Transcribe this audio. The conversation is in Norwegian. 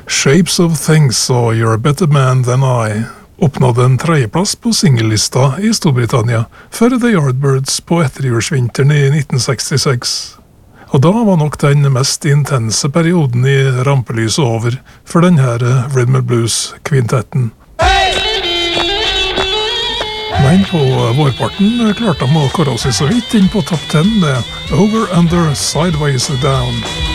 Shapes of Things og You're a Better Man Than I oppnådde en tredjeplass på singellista i Storbritannia for The Yardbirds på etterjulsvinteren i 1966. Og da var nok den mest intense perioden i rampelyset over for denne Rhythm and Blues-kvintetten. Men på vårparten klarte de å kåre seg så vidt inn på topp 10 med Over, Under, Sideways, Down.